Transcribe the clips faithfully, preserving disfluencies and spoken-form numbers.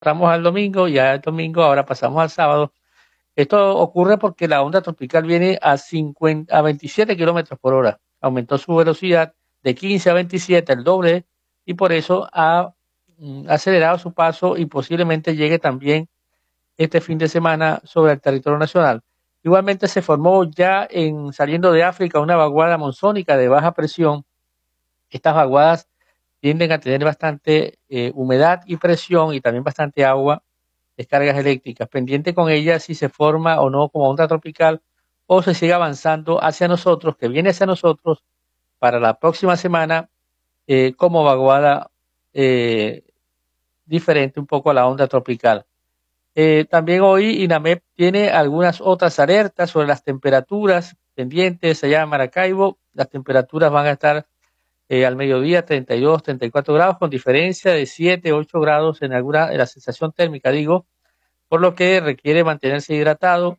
Pasamos al domingo, ya el domingo ahora pasamos al sábado. Esto ocurre porque la onda tropical viene a, cincuenta, a veintisiete kilómetros por hora. Aumentó su velocidad de quince a veintisiete, el doble, y por eso ha mm, acelerado su paso y posiblemente llegue también este fin de semana sobre el territorio nacional. Igualmente se formó ya en saliendo de África una vaguada monzónica de baja presión. Estas vaguadas tienden a tener bastante eh, humedad y presión y también bastante agua, descargas eléctricas. Pendiente con ellas si se forma o no como onda tropical o se sigue avanzando hacia nosotros, que viene hacia nosotros para la próxima semana eh, como vaguada eh, diferente un poco a la onda tropical. Eh, también hoy INAMEP tiene algunas otras alertas sobre las temperaturas pendientes allá en Maracaibo. Las temperaturas van a estar eh, al mediodía treinta y dos, treinta y cuatro grados, con diferencia de siete, ocho grados en alguna en la sensación térmica, digo, por lo que requiere mantenerse hidratado.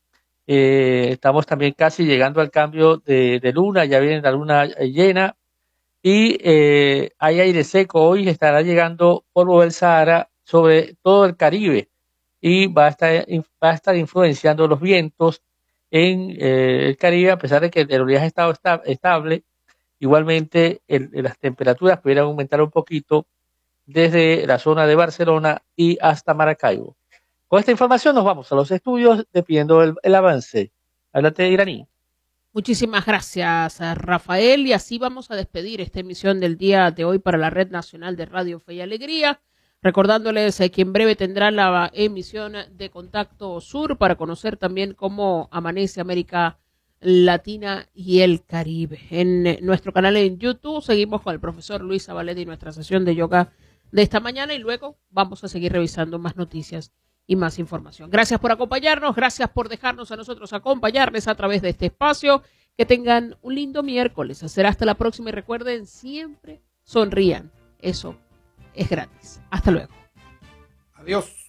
Eh, estamos también casi llegando al cambio de, de luna, ya viene la luna llena y eh, hay aire seco. Hoy estará llegando polvo del Sahara sobre todo el Caribe y va a estar, va a estar influenciando los vientos en eh, el Caribe, a pesar de que el oleaje ha estado esta, estable. Igualmente, el, las temperaturas pudieran aumentar un poquito desde la zona de Barcelona y hasta Maracaibo. Con esta información nos vamos a los estudios dependiendo el, el avance. Háblate, Iraní. Muchísimas gracias, Rafael. Y así vamos a despedir esta emisión del día de hoy para la Red Nacional de Radio Fe y Alegría. Recordándoles que en breve tendrán la emisión de Contacto Sur para conocer también cómo amanece América Latina y el Caribe. En nuestro canal en YouTube seguimos con el profesor Luis Zabaleta y nuestra sesión de yoga de esta mañana y luego vamos a seguir revisando más noticias y más información. Gracias por acompañarnos, gracias por dejarnos a nosotros acompañarles a través de este espacio. Que tengan un lindo miércoles. Será hasta la próxima y recuerden, siempre sonrían. Eso es gratis. Hasta luego. Adiós.